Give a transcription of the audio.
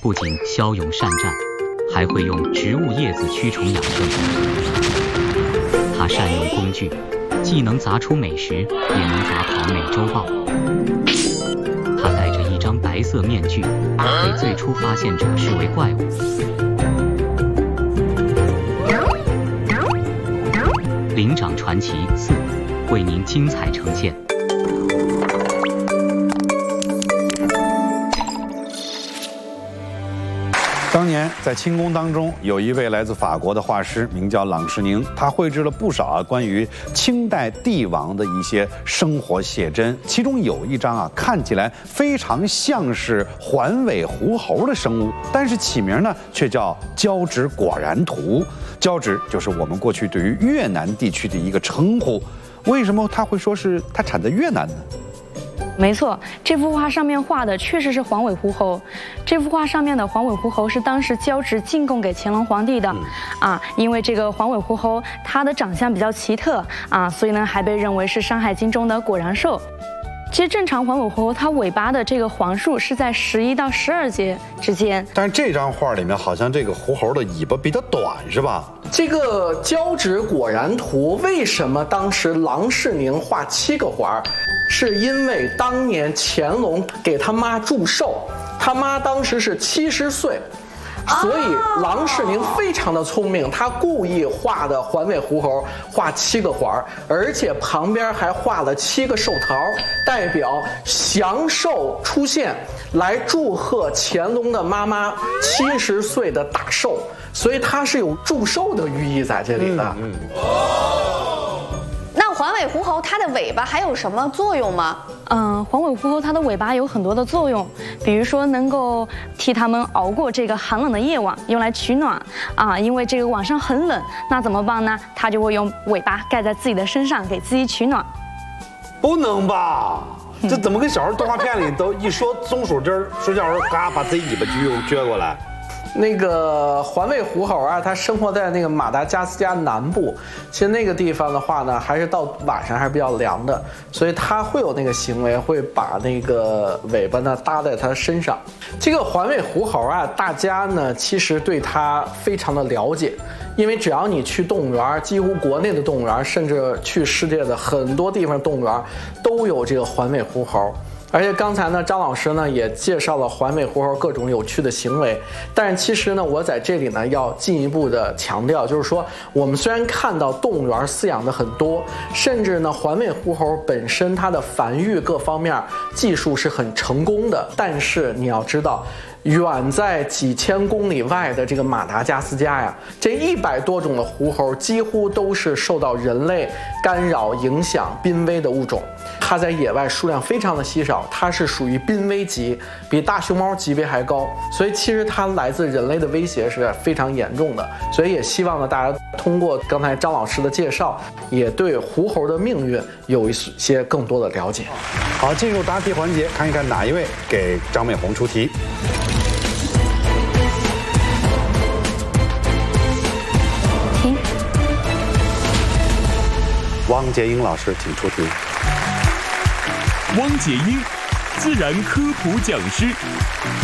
不仅骁勇善战，还会用植物叶子驱虫养生。它善用工具，既能砸出美食，也能砸跑美洲豹。它戴着一张白色面具，被最初发现者视为怪物。灵长传奇4，为您精彩呈现。 当年在清宫当中，有一位来自法国的画师，名叫郎世宁，他绘制了不少关于清代帝王的一些生活写真，其中有一张看起来非常像是环尾狐猴的生物，但是起名呢却叫交趾果然图。交趾就是我们过去对于越南地区的一个称呼，为什么他会说是它产自越南呢？ 没错，这幅画上面画的确实是环尾狐猴。这幅画上面的环尾狐猴是当时交趾进贡给乾隆皇帝的，因为这个环尾狐猴它的长相比较奇特所以呢还被认为是《山海经》中的果然兽。其实正常环尾狐猴它尾巴的这个黄数是在11到12节之间， 但是这张画里面好像这个狐猴的尾巴比较短，是吧？ 这个交趾果然图为什么当时郎世宁画7个环？是因为当年乾隆给他妈祝寿，他妈当时是70岁。所以郎世宁非常的聪明，他故意画的环尾狐猴画7个环，而且旁边还画了7个寿桃，代表祥寿出现，来祝贺乾隆的妈妈70岁的大寿，所以它是有祝寿的寓意在这里的。 那环尾狐猴它的尾巴还有什么作用吗？ 环尾狐猴它的尾巴有很多的作用，比如说能够替它们熬过这个寒冷的夜晚，用来取暖因为这个晚上很冷，那怎么办呢？它就会用尾巴盖在自己的身上，给自己取暖。 不能吧？这怎么跟小时候动画片里都一说松鼠针睡觉时候嘎把自己尾巴撅过来？ 那个环尾狐猴它生活在那个马达加斯加南部，其实那个地方的话呢，还是到晚上还是比较凉的，所以它会有那个行为，会把那个尾巴呢搭在它身上。这个环尾狐猴大家呢其实对它非常的了解，因为只要你去动物园，几乎国内的动物园，甚至去世界的很多地方动物园都有这个环尾狐猴。而且刚才呢，张老师呢也介绍了环尾狐猴各种有趣的行为，但是其实呢，我在这里呢要进一步的强调，就是说，我们虽然看到动物园饲养的很多，甚至呢环尾狐猴本身它的繁育各方面技术是很成功的，但是你要知道，远在几千公里外的这个马达加斯加这100多种的狐猴几乎都是受到人类干扰影响濒危的物种，它在野外数量非常的稀少，它是属于濒危级，比大熊猫级别还高，所以其实它来自人类的威胁是非常严重的，所以也希望呢大家通过刚才张老师的介绍，也对狐猴的命运有一些更多的了解。 好，进入答题环节，看一看哪一位给张美红出题。汪洁英老师，请出题。 汪洁英，自然科普讲师。